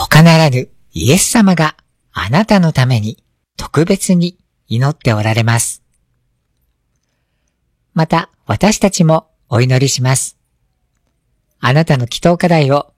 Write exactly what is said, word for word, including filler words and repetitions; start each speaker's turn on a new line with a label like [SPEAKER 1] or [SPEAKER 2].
[SPEAKER 1] 他ならぬイエス様があなたのために特別に祈っておられます。また私たちもお祈りします。あなたの祈祷課題を